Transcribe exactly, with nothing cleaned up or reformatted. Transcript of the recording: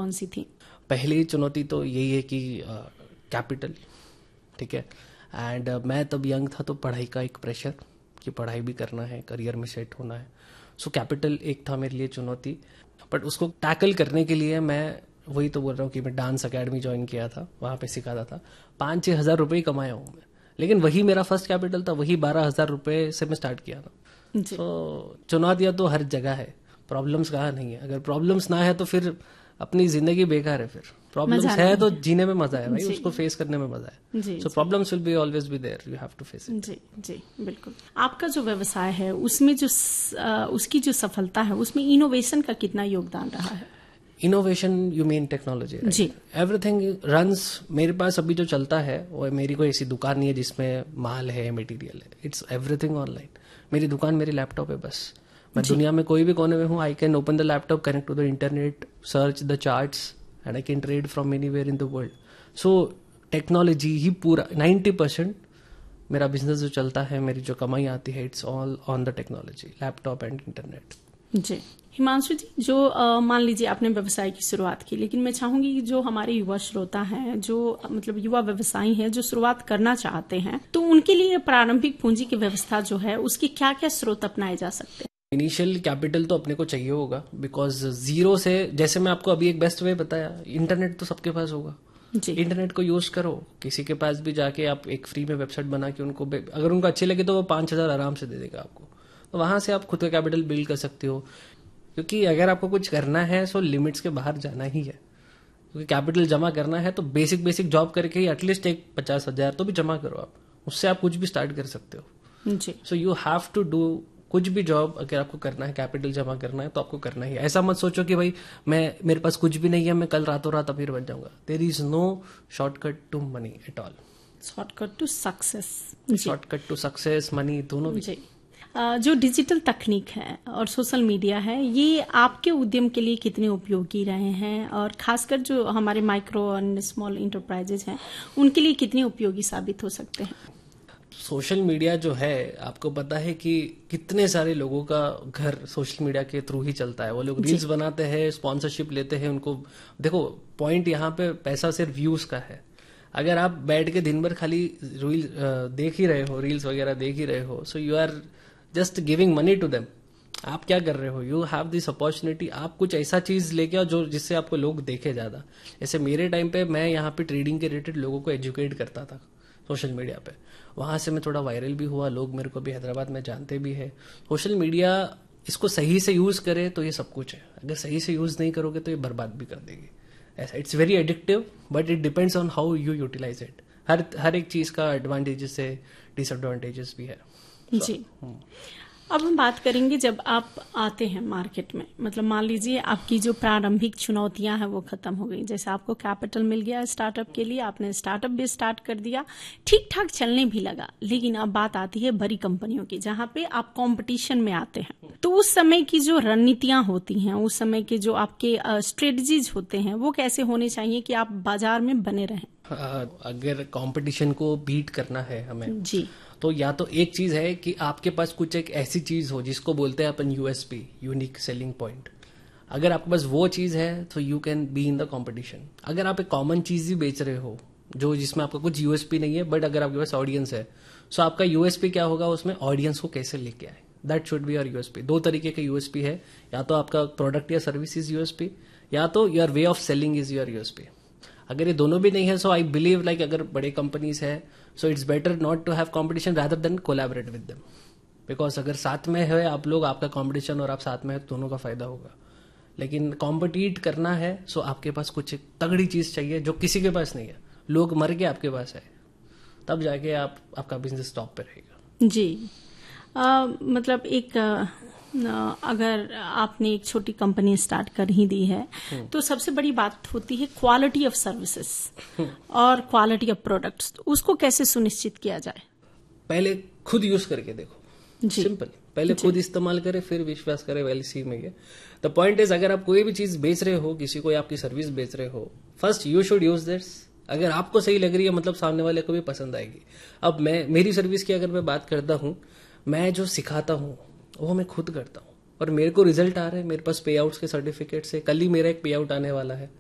कौन सी थी? पहली चुनौती तो यही है कि कैपिटल, ठीक है, एंड uh, मैं तब यंग था तो पढ़ाई का एक प्रेशर कि पढ़ाई भी करना है, करियर में सेट होना है। सो so, कैपिटल एक था मेरे लिए चुनौती, बट उसको टैकल करने के लिए मैं वही तो बोल रहा हूँ कि मैं डांस अकेडमी ज्वाइन किया था, वहाँ पे सिखाता था, पाँच छः हज़ार रुपये कमाया हूँ मैं, लेकिन वही मेरा फर्स्ट कैपिटल था, वही बारह हज़ार रुपये से मैं स्टार्ट किया था। सो so, चुनौतियाँ तो हर जगह है, प्रॉब्लम्स कहाँ नहीं है। अगर प्रॉब्लम्स ना है तो फिर अपनी जिंदगी बेकार है, फिर प्रॉब्लम्स है तो जीने में मजा है भाई, उसको फेस करने में मजा है। सो problems will be always be there, you have to face it. जी जी बिल्कुल। आपका जो व्यवसाय है उसमें जो उसकी जो सफलता है उसमें इनोवेशन का कितना योगदान रहा है? Innovation you mean technology? Ji, everything runs, मेरे पास अभी जो चलता है वो मेरी कोई ऐसी दुकान नहीं है जिसमें माल है, मटेरियल है, इट्स एवरीथिंग ऑनलाइन। मेरी दुकान मेरी लैपटॉप है बस। मैं दुनिया में कोई भी कोने में हूँ, I can open the laptop, connect to the internet, search the charts and I can trade from anywhere in the world. So technology ही पूरा नाइन्टी परसेंट मेरा बिजनेस जो चलता है, मेरी जो कमाई आती है, it's all on the technology, laptop and internet. जी हिमांशु जी, जो मान लीजिए आपने व्यवसाय की शुरुआत की, लेकिन मैं चाहूंगी कि जो हमारे युवा श्रोता हैं, जो मतलब युवा व्यवसायी हैं, जो शुरुआत करना चाहते हैं, तो उनके लिए प्रारंभिक पूंजी की व्यवस्था जो है उसके क्या क्या स्रोत अपनाए जा सकते हैं? इनिशियल कैपिटल तो अपने को चाहिए होगा, बिकॉज जीरो से, जैसे मैं आपको अभी एक बेस्ट वे बताया, इंटरनेट तो सबके पास होगा। जी। इंटरनेट को यूज करो, किसी के पास भी जाके आप एक फ्री में वेबसाइट बना के उनको, अगर उनको अच्छी लगे तो वो पांच हजार आराम से दे देगा आपको, तो वहां से आप खुद का कैपिटल बिल्ड कर सकते हो। क्योंकि अगर आपको कुछ करना है सो लिमिट्स के बाहर जाना ही है, क्योंकि कैपिटल जमा करना है तो बेसिक बेसिक जॉब करके ही एटलीस्ट एक पचास हजार तो भी जमा करो आप, उससे आप कुछ भी स्टार्ट कर सकते हो। So you have to do कुछ भी जॉब, अगर आपको करना है, कैपिटल जमा करना है तो आपको करना ही है। ऐसा मत सोचो कि भाई मैं मेरे पास कुछ भी नहीं है, मैं कल रातों रात अमीर बन जाऊंगा। There is no shortcut to money at all. Shortcut to success, shortcut to success, money, दोनों भी। जी। जो डिजिटल तकनीक है और सोशल मीडिया है, ये आपके उद्यम के लिए कितने उपयोगी रहे हैं, और खासकर जो हमारे माइक्रो एंड स्मॉल इंटरप्राइजेज हैं उनके लिए कितने उपयोगी साबित हो सकते हैं? सोशल मीडिया जो है, आपको पता है कि कितने सारे लोगों का घर सोशल मीडिया के थ्रू ही चलता है। वो लोग रील्स बनाते हैं, स्पॉन्सरशिप लेते हैं, उनको देखो पॉइंट यहाँ पे पैसा सिर्फ व्यूज का है। अगर आप बैठ के दिन भर खाली रील देख ही रहे हो, रील्स वगैरह देख ही रहे हो, so you are just giving money to them. आप क्या कर रहे हो? यू हैव दिस अपॉर्चुनिटी, आप कुछ ऐसा चीज लेके आओ जो जिससे आपको लोग देखे ज्यादा। जैसे मेरे टाइम पे मैं यहाँ पे ट्रेडिंग के रिलेटेड लोगों को एजुकेट करता था सोशल मीडिया पे, वहां से मैं थोड़ा वायरल भी हुआ, लोग मेरे को भी हैदराबाद में जानते भी है। सोशल मीडिया इसको सही से यूज करे तो ये सब कुछ है, अगर सही से यूज नहीं करोगे तो ये बर्बाद भी कर देगी। ऐसा it's very addictive, but it depends on how you utilise it. हर हर एक चीज का एडवांटेजेस है, डिसएडवांटेजेस भी है। so, जी। अब हम बात करेंगे जब आप आते हैं मार्केट में, मतलब मान लीजिए आपकी जो प्रारंभिक चुनौतियां हैं वो खत्म हो गई, जैसे आपको कैपिटल मिल गया स्टार्टअप के लिए, आपने स्टार्टअप भी स्टार्ट कर दिया, ठीक ठाक चलने भी लगा, लेकिन अब बात आती है बड़ी कंपनियों की, जहां पे आप कंपटीशन में आते हैं। तो उस समय की जो रणनीतियां होती हैं, उस समय के जो आपके स्ट्रेटजीज होते हैं, वो कैसे होने चाहिए कि आप बाजार में बने रहें? अगर कंपटीशन को बीट करना है हमें जी, तो या तो एक चीज है कि आपके पास कुछ एक ऐसी चीज हो जिसको बोलते हैं अपन यूएसपी, यूनिक सेलिंग पॉइंट। अगर आपके पास वो चीज है तो you can be in the competition. अगर आप एक कॉमन चीज ही बेच रहे हो जो जिसमें आपका कुछ यूएसपी नहीं है, बट अगर आपके पास ऑडियंस है, सो आपका यूएसपी क्या होगा, उसमें ऑडियंस को कैसे लेके आए, that should be your USP. दो तरीके का यूएसपी है, या तो आपका प्रोडक्ट या सर्विस इज यूएसपी, या तो your way of selling is your USP. अगर ये दोनों भी नहीं है, सो आई बिलीव लाइक अगर बड़े कंपनीज है, so it's better not to have competition rather than collaborate with them, because अगर साथ में है आप लोग, आपका कंपटीशन और आप साथ में है, दोनों का फायदा होगा। लेकिन कॉम्पिटिट करना है, सो आपके पास कुछ एक तगड़ी चीज चाहिए जो किसी के पास नहीं है, लोग मर के आपके पास है, तब जाके आप आपका बिजनेस टॉप पे रहेगा। जी। आ, मतलब एक आ, अगर आपने एक छोटी कंपनी स्टार्ट कर ही दी है, तो सबसे बड़ी बात होती है क्वालिटी ऑफ सर्विसेज और क्वालिटी ऑफ प्रोडक्ट्स। उसको कैसे सुनिश्चित किया जाए? पहले खुद यूज करके देखो, सिंपल। पहले खुद इस्तेमाल करे फिर विश्वास करे, वेल सी में ये द पॉइंट इज। अगर आप कोई भी चीज बेच रहे हो, किसी को आपकी सर्विस बेच रहे हो, first you should use this. अगर आपको सही लग रही है, मतलब सामने वाले को भी पसंद आएगी। अब मैं मेरी सर्विस की अगर मैं बात करता हूं, मैं जो सिखाता हूं वो मैं खुद करता हूं और मेरे को रिजल्ट आ रहा है, मेरे पास पे आउट्स के सर्टिफिकेट्स है। कल ही मेरा एक पे आउट आने वाला है,